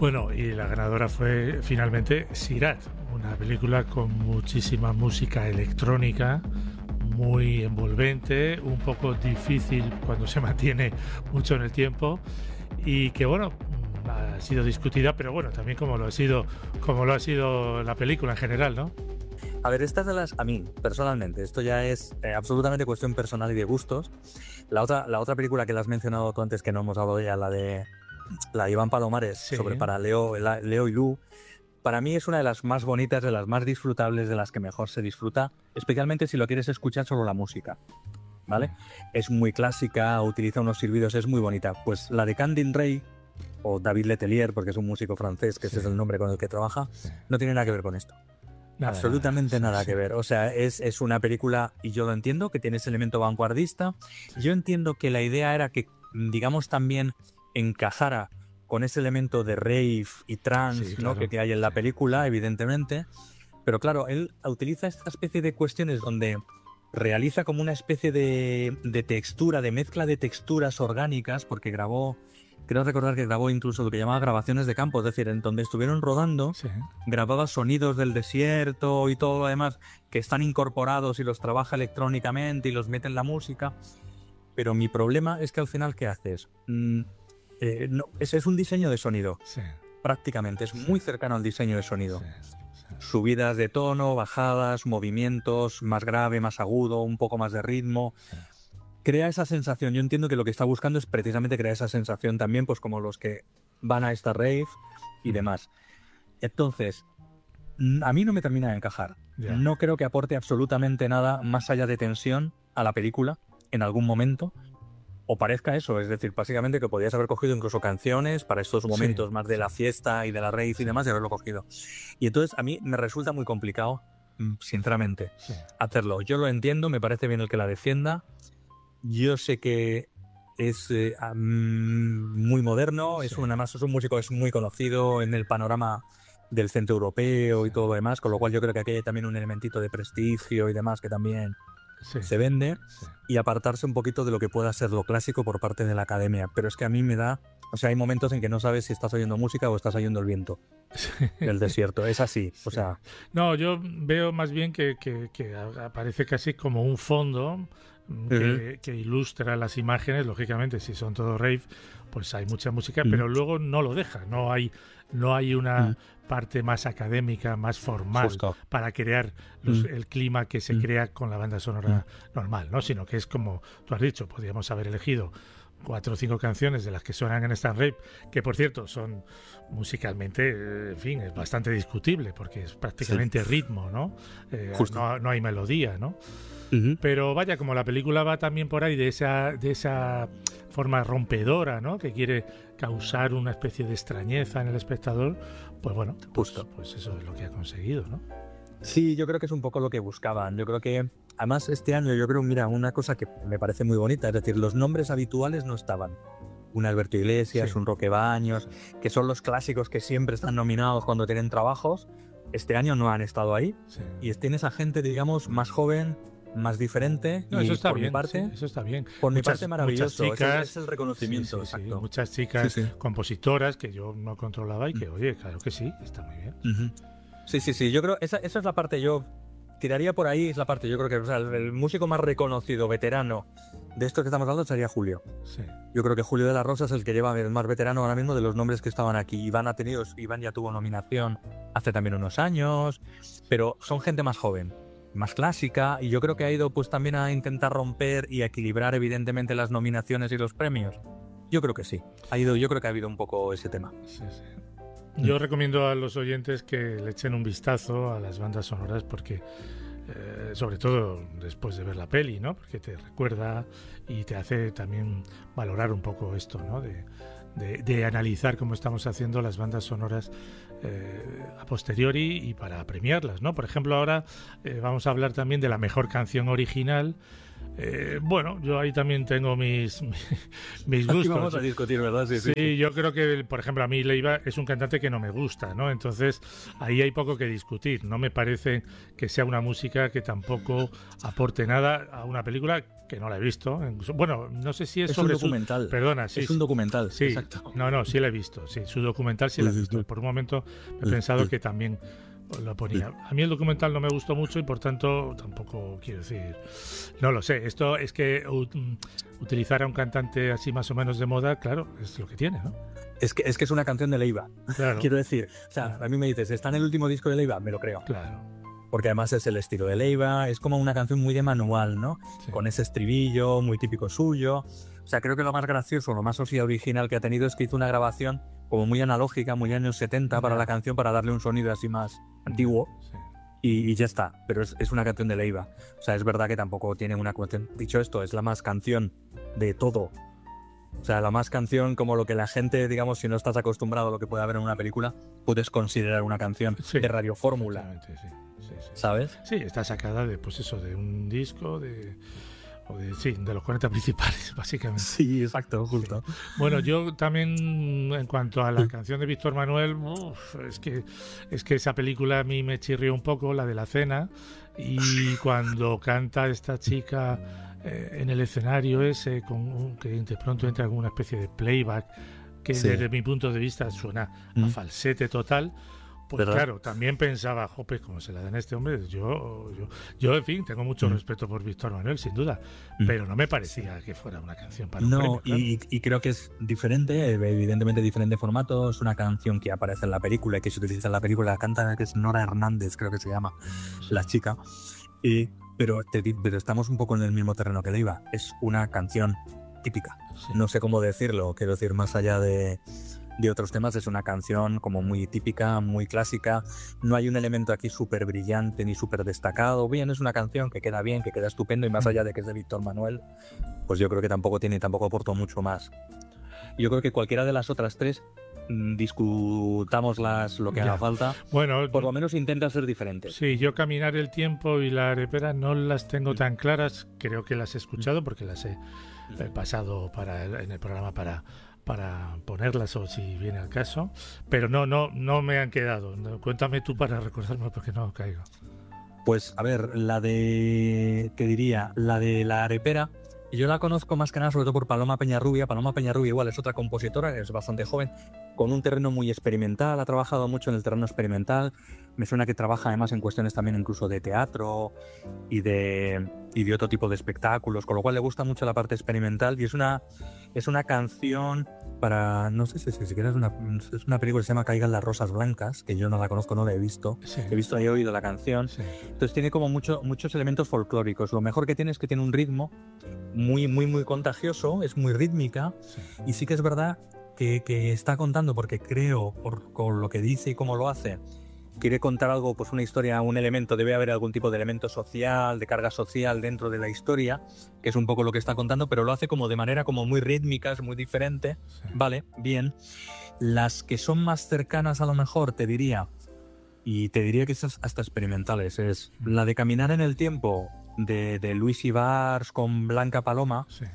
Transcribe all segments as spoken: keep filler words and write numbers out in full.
Bueno, y la ganadora fue finalmente Sirat, una película con muchísima música electrónica, muy envolvente, un poco difícil cuando se mantiene mucho en el tiempo y que, bueno, ha sido discutida, pero bueno, también como lo ha sido, como lo ha sido la película en general, ¿no? A ver, estas de las, a mí, personalmente, esto ya es eh, absolutamente cuestión personal y de gustos. La otra, la otra película que la has mencionado tú antes, que no hemos hablado de ella, la de, la de Iván Palomares, Sí. sobre para Leo, la, Leo y Lu, para mí es una de las más bonitas, de las más disfrutables, de las que mejor se disfruta, especialmente si lo quieres escuchar solo la música, ¿vale? Es muy clásica, utiliza unos silbidos, es muy bonita. Pues la de Candin Rey, o David Letelier, porque es un músico francés, que Sí. ese es el nombre con el que trabaja, Sí. no tiene nada que ver con esto. Nada, Absolutamente nada, nada sí, que sí. ver. O sea, es, es una película, y yo lo entiendo, que tiene ese elemento vanguardista. Yo entiendo que la idea era que, digamos, también encajara con ese elemento de rave y trance, Sí, ¿no? claro. que hay en la Sí. película, evidentemente. Pero claro, él utiliza esta especie de cuestiones donde realiza como una especie de, de textura, de mezcla de texturas orgánicas, porque grabó, creo recordar que grabó incluso lo que llamaba grabaciones de campo, es decir, en donde estuvieron rodando, Sí. grababa sonidos del desierto y todo lo demás que están incorporados y los trabaja electrónicamente y los mete en la música. Pero mi problema es que al final, ¿qué haces? Mm, eh, no, ese es un diseño de sonido, Sí. prácticamente, es muy cercano al diseño de sonido. Sí. Sí. Subidas de tono, bajadas, movimientos, más grave, más agudo, un poco más de ritmo. Crea esa sensación. Yo entiendo que lo que está buscando es precisamente crear esa sensación también, pues como los que van a esta rave y demás. Entonces, a mí no me termina de encajar. Ya. No creo que aporte absolutamente nada más allá de tensión a la película en algún momento. O parezca eso, es decir, básicamente que podrías haber cogido incluso canciones para estos momentos Sí, más de la fiesta y de la rave y demás y haberlo cogido. Y entonces a mí me resulta muy complicado, sinceramente, Sí. hacerlo. Yo lo entiendo, me parece bien el que la defienda. Yo sé que es eh, um, muy moderno, Sí. es, una, más, es un músico es muy conocido en el panorama del centro europeo y todo lo demás, con lo cual yo creo que aquí hay también un elementito de prestigio y demás que también Sí. se vende, Sí. y apartarse un poquito de lo que pueda ser lo clásico por parte de la academia. Pero es que a mí me da... O sea, hay momentos en que no sabes si estás oyendo música o estás oyendo el viento del desierto. Es así, o Sí. sea... No, yo veo más bien que, que, que aparece casi como un fondo que, Uh-huh. que ilustra las imágenes. Lógicamente, si son todo rave, pues hay mucha música, Uh-huh. pero luego no lo deja. No hay, no hay una Uh-huh. parte más académica, más formal Justo. para crear los, Uh-huh. el clima que se Uh-huh. crea con la banda sonora normal, ¿no? Sino que es como tú has dicho, podríamos haber elegido cuatro o cinco canciones de las que suenan en esta rave, que por cierto son musicalmente, eh, en fin, es bastante discutible porque es prácticamente Sí. ritmo, ¿no? Eh, Justo. no, no hay melodía, ¿no? Uh-huh. Pero vaya, como la película va también por ahí de esa, de esa forma rompedora, ¿no? Que quiere causar una especie de extrañeza en el espectador, pues bueno, pues, Justo. pues eso es lo que ha conseguido, ¿no? Sí, yo creo que es un poco lo que buscaban. Yo creo que, además, este año, yo creo, mira, una cosa que me parece muy bonita, es decir, los nombres habituales no estaban. Un Alberto Iglesias, Sí. un Roque Baños, que son los clásicos que siempre están nominados cuando tienen trabajos. Este año no han estado ahí. Sí. Y tienes a gente, digamos, más joven, más diferente. No, y eso está por bien, mi parte, sí, eso está bien. por mi Muchas- parte maravilloso. muchas chicas, es, es el reconocimiento, sí, sí, sí, exacto. muchas chicas Sí, sí. compositoras que yo no controlaba y que, oye, claro que sí, está muy bien. Ujú. Sí, sí, sí. Yo creo esa, esa es la parte yo tiraría por ahí, es la parte yo creo que o sea, el, el músico más reconocido, veterano de esto que estamos hablando sería Julio. Sí. Yo creo que Julio de la Rosa es el que lleva el más veterano ahora mismo de los nombres que estaban aquí. Iván ha tenido, Iván ya tuvo nominación hace también unos años, pero son gente más joven, más clásica, y yo creo que ha ido pues también a intentar romper y equilibrar evidentemente las nominaciones y los premios. Yo creo que sí. Ha ido, yo creo que ha habido un poco ese tema. Sí, sí. Yo recomiendo a los oyentes que le echen un vistazo a las bandas sonoras porque, eh, sobre todo después de ver la peli, ¿no? Porque te recuerda y te hace también valorar un poco esto, ¿no? De, de, de analizar cómo estamos haciendo las bandas sonoras eh, a posteriori y para premiarlas, ¿no? Por ejemplo, ahora eh, vamos a hablar también de la mejor canción original. Eh, bueno, yo ahí también tengo mis, mis gustos. Aquí vamos a discutir, ¿verdad? Sí, Sí, sí. yo creo que, por ejemplo, a mí Leiva es un cantante que no me gusta, ¿no? Entonces, ahí hay poco que discutir. No me parece que sea una música que tampoco aporte nada a una película que no la he visto. Bueno, no sé si es, Es sobre un documental. Su... Perdona, sí. Es un documental, sí. Exacto. No, no, sí la he visto. Sí, su documental sí la he visto. Por un momento he pensado que también lo ponía. A mí el documental no me gustó mucho y por tanto tampoco quiero decir, no lo sé. Esto es que uh, utilizar a un cantante así más o menos de moda, claro, es lo que tiene, ¿no? Es que es, que es una canción de Leiva, claro. Quiero decir, o sea, a mí me dices, ¿está en el último disco de Leiva? Me lo creo. Claro. Porque además es el estilo de Leiva, es como una canción muy de manual, ¿no? Sí. Con ese estribillo muy típico suyo. O sea, creo que lo más gracioso, lo más así original que ha tenido es que hizo una grabación como muy analógica, muy años setenta para la canción, para darle un sonido así más antiguo. Sí. Y, y ya está, pero es, es una canción de Leiva. O sea, es verdad que tampoco tiene una cuestión. Dicho esto, es la más canción de todo. O sea, la más canción como lo que la gente, digamos, si no estás acostumbrado a lo que puede haber en una película, puedes considerar una canción sí, de radiofórmula. Sí, sí, sí. ¿Sabes? Sí, está sacada de, pues eso, de un disco, de... O de, sí, de los cuarenta principales, básicamente. Sí, exacto, justo. Sí. Bueno, yo también, en cuanto a la canción de Víctor Manuel, uf, es que es que esa película a mí me chirrió un poco, la de la cena, y cuando canta esta chica eh, en el escenario ese, con, que de pronto entra como una especie de playback, que sí. desde mi punto de vista suena mm. a falsete total. Pues ¿verdad? Claro, también pensaba, jope, como se la dan a este hombre, yo, yo, yo en fin, tengo mucho mm. respeto por Víctor Manuel, sin duda, mm. pero no me parecía que fuera una canción para un no, premio. Claro. y, y creo que es diferente, evidentemente diferente formato, es una canción que aparece en la película y que se utiliza en la película, la canta que es Nora Hernández, creo que se llama, sí. la chica, y, pero, te, pero estamos un poco en el mismo terreno que Leiva, es una canción típica, sí. no sé cómo decirlo, quiero decir, más allá de... de otros temas, es una canción como muy típica, muy clásica, no hay un elemento aquí súper brillante ni súper destacado, bien, es una canción que queda bien, que queda estupendo y más allá de que es de Víctor Manuel, pues yo creo que tampoco tiene, tampoco aportó mucho más. Yo creo que cualquiera de las otras tres discutámoslas lo que ya. haga falta, bueno, por lo menos intenta ser diferente. Sí, yo Caminar el tiempo y La arepera no las tengo tan claras, creo que las he escuchado porque las he pasado para en el programa para para ponerlas o si viene al caso, pero no no no me han quedado. No, cuéntame tú para recordarme porque no caigo. Pues a ver, la de, ¿qué diría? La de La arepera, yo la conozco más que nada sobre todo por Paloma Peñarrubia. Paloma Peñarrubia igual es otra compositora, es bastante joven, con un terreno muy experimental, ha trabajado mucho en el terreno experimental, me suena que trabaja además en cuestiones también incluso de teatro y de, y de otro tipo de espectáculos, con lo cual le gusta mucho la parte experimental y es una, es una canción para, no sé si siquiera es una, es una película que se llama Caigan las rosas blancas, que yo no la conozco, no la he visto, sí. he visto y he oído la canción, sí. entonces tiene como mucho, muchos elementos folclóricos, lo mejor que tiene es que tiene un ritmo muy, muy, muy contagioso, es muy rítmica sí. y sí que es verdad que, que está contando, porque creo, por, por lo que dice y cómo lo hace, quiere contar algo, pues una historia, un elemento, debe haber algún tipo de elemento social, de carga social dentro de la historia, que es un poco lo que está contando, pero lo hace como de manera como muy rítmica, es muy diferente, sí. vale, bien. Las que son más cercanas a lo mejor, te diría, y te diría que esas hasta experimentales, es la de Caminar en el tiempo, de, de Luis Ibars con Blanca Paloma, sí.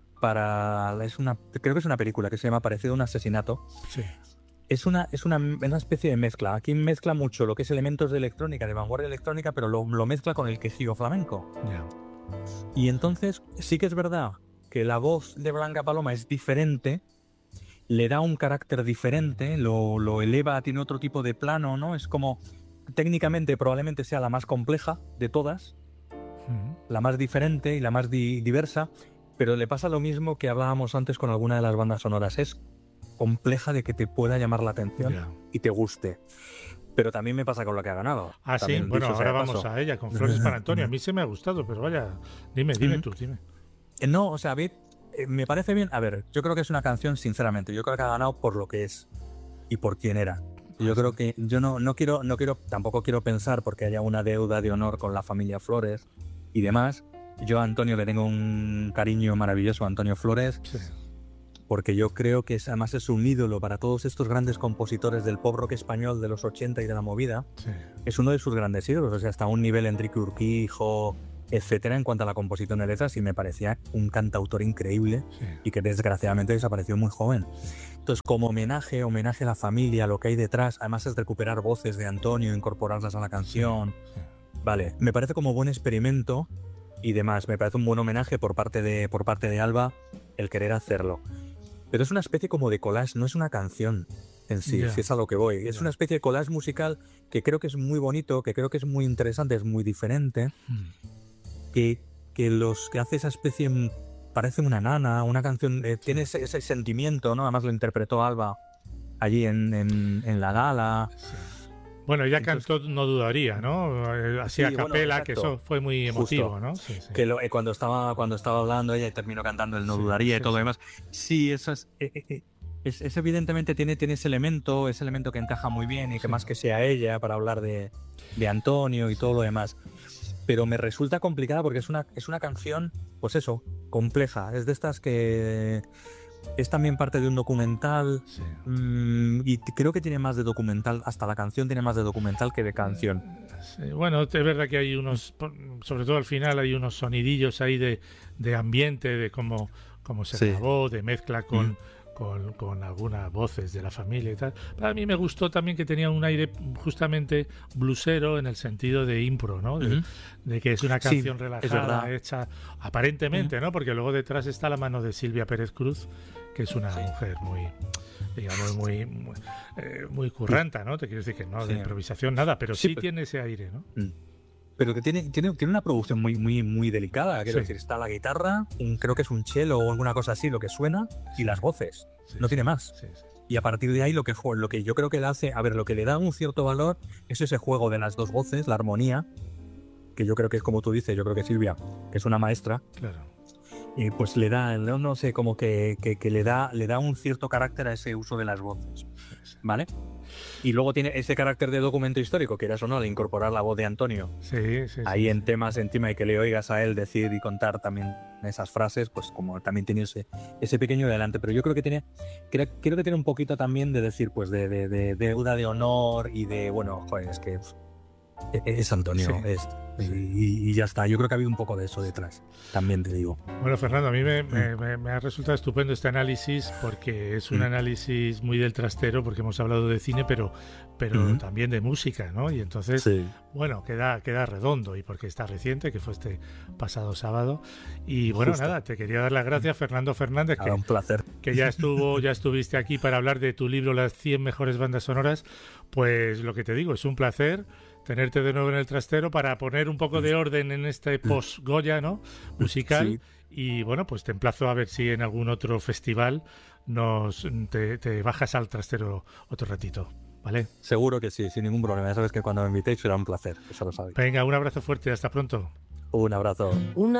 para, es una, creo que es una película que se llama Parecido a un asesinato, sí. Es una, es una, una especie de mezcla. Aquí mezcla mucho lo que es elementos de electrónica, de vanguardia electrónica, pero lo, lo mezcla con el quejío flamenco. Yeah. Y entonces sí que es verdad que la voz de Blanca Paloma es diferente, le da un carácter diferente, lo, lo eleva, tiene otro tipo de plano, ¿no? Es como, técnicamente probablemente sea la más compleja de todas, uh-huh. la más diferente y la más di- diversa, pero le pasa lo mismo que hablábamos antes con alguna de las bandas sonoras. Es compleja de que te pueda llamar la atención yeah. y te guste. Pero también me pasa con la que ha ganado. Ah, también, sí, bueno, ahora vamos a ella, con Flores para Antonio. A mí se me ha gustado, pero vaya, dime, dime tú, dime. No, o sea, a mí eh, me parece bien. A ver, yo creo que es una canción, sinceramente, yo creo que ha ganado por lo que es y por quién era. Yo creo que yo no, no quiero, no quiero, tampoco quiero pensar porque haya una deuda de honor con la familia Flores y demás. Yo a Antonio le tengo un cariño maravilloso, a Antonio Flores. Sí. Porque yo creo que es, además es un ídolo para todos estos grandes compositores del pop rock español de los ochenta y de la movida. Sí. Es uno de sus grandes ídolos, o sea, hasta un nivel Enrique Urquijo, etcétera, en cuanto a la composición de letras, y me parecía un cantautor increíble Sí. y que desgraciadamente desapareció muy joven. Entonces, como homenaje, homenaje a la familia, lo que hay detrás, además es recuperar voces de Antonio, incorporarlas a la canción. Sí. Vale, me parece como buen experimento y demás. Me parece un buen homenaje por parte de, por parte de Alba el querer hacerlo. Pero es una especie como de collage, no es una canción en sí, Ya. si es a lo que voy. Es Ya. una especie de collage musical que creo que es muy bonito, que creo que es muy interesante, es muy diferente, Mm. que, que los que hace esa especie mm, parece una nana, una canción, eh, tiene ese, ese sentimiento, ¿no? Además lo interpretó Alba allí en, en, en la gala. Sí. Bueno, ella Entonces- cantó No dudaría, ¿no? Eh, Así a Sí, bueno, capela, que exacto. eso fue muy emotivo, Justo. ¿no? Sí, sí. Que lo- eh, cuando estaba cuando estaba hablando ella terminó cantando el No Sí, dudaría sí, y todo lo sí. demás. Sí, eso es, eh, eh, eh, es, es evidentemente tiene, tiene ese elemento, ese elemento que encaja muy bien y que Sí. más que sea ella para hablar de, de Antonio y todo lo demás. Pero me resulta complicada porque es una, es una canción, pues eso, compleja. Es de estas que es también parte de un documental. Sí. mm, y t- creo que tiene más de documental, hasta la canción tiene más de documental que de canción. Sí, bueno, es verdad que hay unos, sobre todo al final, hay unos sonidillos ahí de, de ambiente, de cómo, cómo se Sí. grabó, de mezcla con, Mm. con, con algunas voces de la familia y tal. Para mí me gustó también que tenía un aire justamente blusero en el sentido de impro, ¿no? De, Ujú. de que es una Sí, canción es relajada, verdad. hecha aparentemente, ¿no? Porque luego detrás está la mano de Silvia Pérez Cruz, que es una Sí. mujer muy, digamos, muy, muy, eh, muy curranta, ¿no? Te quiero decir que no de Sí. improvisación nada, pero Sí, sí pero- tiene ese aire, ¿no? Mm. Pero que tiene, tiene, tiene una producción muy, muy, muy delicada. Quiero Sí. decir, está la guitarra, un- creo que es un cello o alguna cosa así, lo que suena, y las voces. Sí, No sí, tiene más. sí, sí. Y a partir de ahí lo que, jue- lo que yo creo que le hace, a ver, lo que le da un cierto valor es ese juego de las dos voces, la armonía, que yo creo que es como tú dices, yo creo que Silvia, que es una maestra, Claro. y pues le da, no, no sé, como que, que, que le da, le da un cierto carácter a ese uso de las voces. ¿Vale? Y luego tiene ese carácter de documento histórico, quieras o no, de incorporar la voz de Antonio Sí, sí, ahí sí, en sí. temas encima y que le oigas a él decir y contar también esas frases, pues como también tiene ese, ese pequeño adelante. Pero yo creo que tiene, creo, creo que tiene un poquito también de decir, pues de, de, de deuda de honor y de, bueno, joder, es que es, es Antonio, Sí. es, y, y ya está. Yo creo que ha habido un poco de eso detrás, también te digo. Bueno, Fernando, a mí me, me- me- me ha resultado estupendo este análisis porque es un Mm. análisis muy del trastero, porque hemos hablado de cine, pero, pero Ujú. también de música, ¿no? Y entonces, Sí. bueno, queda, queda redondo y porque está reciente, que fue este pasado sábado. Y bueno, Justo. nada, te quería dar las gracias, Fernando Fernández, Nada, un que, placer. que ya estuvo, ya estuviste aquí para hablar de tu libro Las cien mejores bandas sonoras. Pues lo que te digo, es un placer tenerte de nuevo en el trastero para poner un poco de orden en este post-Goya, ¿no? Musical. Sí. Y bueno, pues te emplazo a ver si en algún otro festival nos te, te bajas al trastero otro ratito, ¿vale? Seguro que sí, sin ningún problema. Ya sabes que cuando me invitéis será un placer, eso lo sabéis. Venga, un abrazo fuerte, hasta pronto. Un abrazo. Una